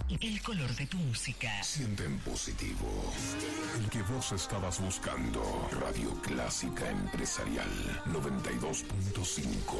El color de tu música. Siente en positivo el que vos estabas buscando. Radio Clásica Empresarial 92.5.